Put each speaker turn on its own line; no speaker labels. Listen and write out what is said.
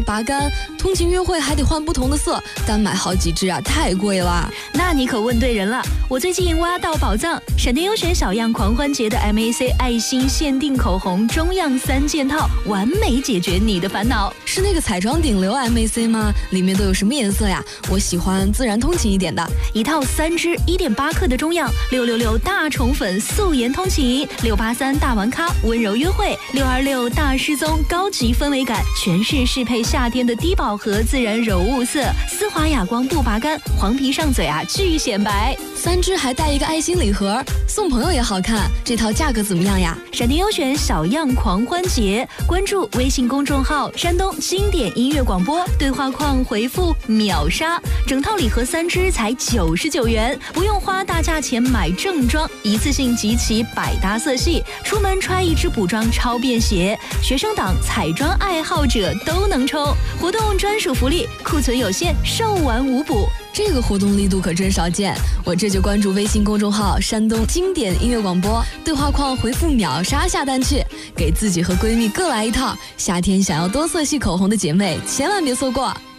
拔干，通勤约会还得换不同的色，单买好几支啊，太贵了。
那你可问对人了，我最近挖到宝藏，闪电优选小样狂欢节的 MAC 爱心限定口红中样3件套，完美解决你的烦恼。
是那个彩妆顶流 MAC 吗？里面都有什么颜色呀？我喜欢自然通勤一点的。
一套3支1.8克的中样，666大宠粉素颜通勤，683大玩咖温柔约会，626大失踪高级氛围感，全是适配夏天的低饱和自然柔雾色，丝滑哑光不拔干，黄皮上嘴啊巨显白。
3支还带一个爱心礼盒，送朋友也好看。这套价格怎么样呀？
闪电优选小样狂欢节，关注微信公众号山东经典音乐广播，对话框回复秒杀，整套礼盒3支才99元，不用花大价钱买正装，一次性集齐百搭色系，出门穿1支补妆超便携，学生党彩妆爱好者都能抽。活动专属福利，库存有限，售完无补。
这个活动力度可真少见，我这就关注微信公众号山东经典音乐广播，对话框回复秒杀下单去，给自己和闺蜜各来一套。夏天想要多色系口红的姐妹千万别错过。